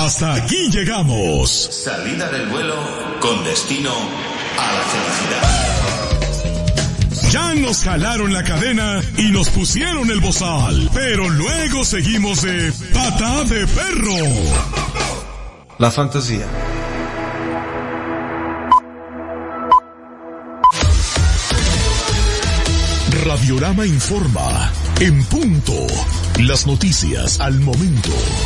Hasta aquí llegamos. Salida del vuelo con destino a la felicidad. Ya nos jalaron la cadena y nos pusieron el bozal, pero luego seguimos de pata de perro. La fantasía. Radiorama informa, en punto, las noticias al momento.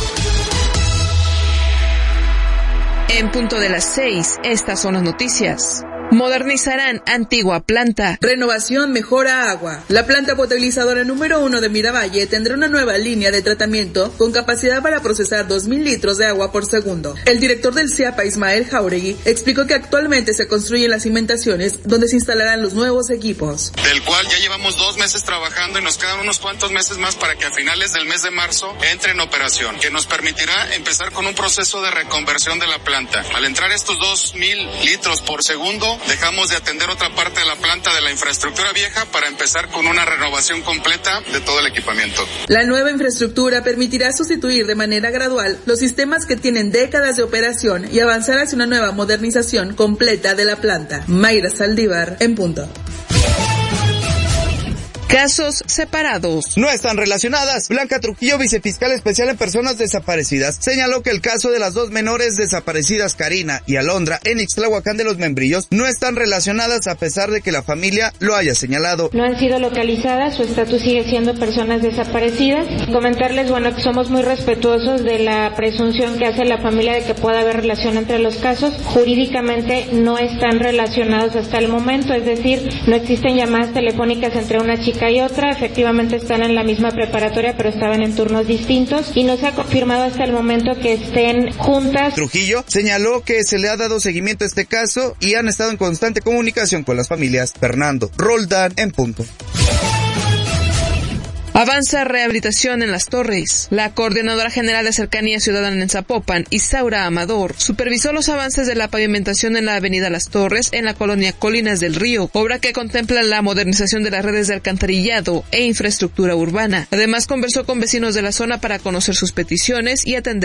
En punto de las 6, estas son las noticias. Modernizarán antigua planta. Renovación mejora agua. La planta potabilizadora número 1 de Miravalle tendrá una nueva línea de tratamiento con capacidad para procesar 2.000 litros de agua por segundo. El director del CIAPA, Ismael Jauregui, explicó que actualmente se construyen las cimentaciones donde se instalarán los nuevos equipos. Del cual ya llevamos 2 meses trabajando y nos quedan unos cuantos meses más para que a finales del mes de marzo entre en operación, que nos permitirá empezar con un proceso de reconversión de la planta. Al entrar estos 2.000 litros por segundo, dejamos de atender otra parte de la planta de la infraestructura vieja para empezar con una renovación completa de todo el equipamiento. La nueva infraestructura permitirá sustituir de manera gradual los sistemas que tienen décadas de operación y avanzar hacia una nueva modernización completa de la planta. Mayra Saldívar, en punto. Casos separados. No están relacionadas. Blanca Trujillo, vicefiscal especial en personas desaparecidas, señaló que el caso de las 2 menores desaparecidas, Karina y Alondra, en Ixtlahuacán de los Membrillos, no están relacionadas a pesar de que la familia lo haya señalado. No han sido localizadas, su estatus sigue siendo personas desaparecidas. Comentarles, que somos muy respetuosos de la presunción que hace la familia de que pueda haber relación entre los casos. Jurídicamente no están relacionados hasta el momento, es decir, no existen llamadas telefónicas entre una chica y otra, efectivamente están en la misma preparatoria pero estaban en turnos distintos y no se ha confirmado hasta el momento que estén juntas. Trujillo señaló que se le ha dado seguimiento a este caso y han estado en constante comunicación con las familias. Fernando Roldán, en punto. Avanza rehabilitación en Las Torres. La Coordinadora General de Cercanía Ciudadana en Zapopan, Isaura Amador, supervisó los avances de la pavimentación en la avenida Las Torres, en la colonia Colinas del Río, obra que contempla la modernización de las redes de alcantarillado e infraestructura urbana. Además, conversó con vecinos de la zona para conocer sus peticiones y atender